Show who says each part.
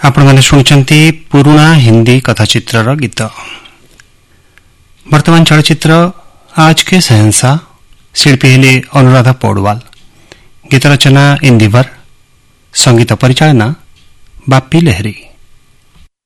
Speaker 1: आपने शुणुचंती पुराणा हिंदी कथाचित्र गीत। वर्तमान चलचित्र आज के शहंशाह शिल्पी हेले अनुराधा पौडवाल। गीत रचना इंदिवर, संगीत परिचालना बाप्पी लहरी।